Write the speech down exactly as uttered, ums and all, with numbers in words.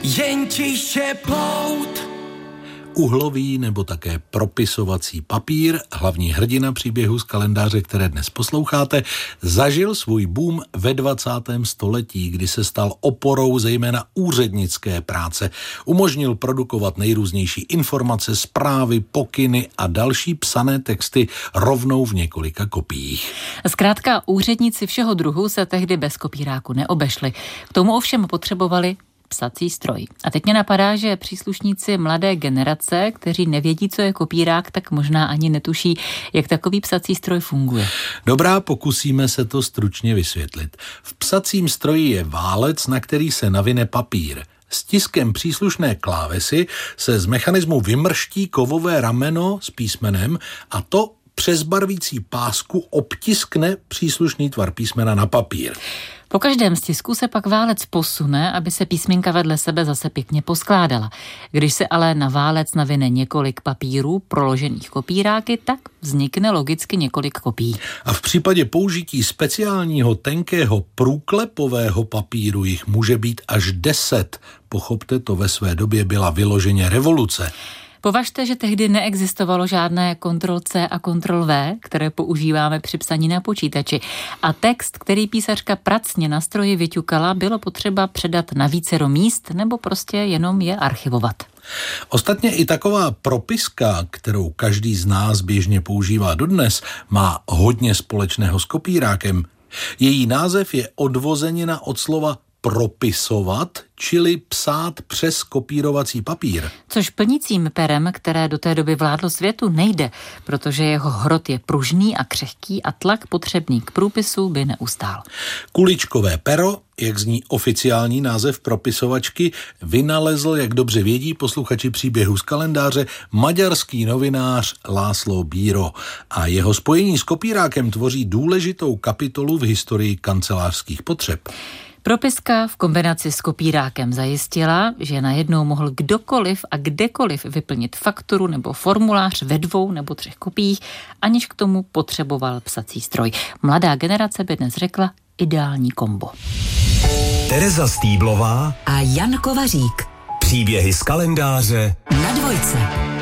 jen ti šepnout. Uhlový nebo také propisovací papír, hlavní hrdina příběhu z kalendáře, které dnes posloucháte, zažil svůj boom ve dvacátém století, kdy se stal oporou zejména úřednické práce. Umožnil produkovat nejrůznější informace, zprávy, pokyny a další psané texty rovnou v několika kopiích. Zkrátka úředníci všeho druhu se tehdy bez kopíráku neobešli. K tomu ovšem potřebovali psací stroj. A teď mě napadá, že příslušníci mladé generace, kteří nevědí, co je kopírák, tak možná ani netuší, jak takový psací stroj funguje. Dobrá, pokusíme se to stručně vysvětlit. V psacím stroji je válec, na který se navine papír. Stiskem příslušné klávesy se z mechanismu vymrští kovové rameno s písmenem a to přes barvící pásku obtiskne příslušný tvar písmena na papír. Po každém stisku se pak válec posune, aby se písmenka vedle sebe zase pěkně poskládala. Když se ale na válec navine několik papírů proložených kopíráky, tak vznikne logicky několik kopií. A v případě použití speciálního tenkého průklepového papíru jich může být až deset. Pochopte, to ve své době byla vyloženě revoluce. Považte, že tehdy neexistovalo žádné kontrol C a kontrol V, které používáme při psaní na počítači. A text, který písařka pracně na stroji vyťukala, bylo potřeba předat na vícero míst nebo prostě jenom je archivovat. Ostatně i taková propiska, kterou každý z nás běžně používá dodnes, má hodně společného s kopírákem. Její název je odvozenina od slova propisovat, čili psát přes kopírovací papír. Což plnicím perem, které do té doby vládlo světu, nejde, protože jeho hrot je pružný a křehký a tlak potřebný k průpisu by neustál. Kuličkové pero, jak zní oficiální název propisovačky, vynalezl, jak dobře vědí posluchači příběhu z kalendáře, maďarský novinář László Bíró a jeho spojení s kopírákem tvoří důležitou kapitolu v historii kancelářských potřeb. Propiska v kombinaci s kopírákem zajistila, že najednou mohl kdokoliv a kdekoliv vyplnit fakturu nebo formulář ve dvou nebo třech kopiích, aniž k tomu potřeboval psací stroj. Mladá generace by dnes řekla ideální kombo. Tereza Stýblová a Jan Kovařík. Příběhy z kalendáře na Dvojce.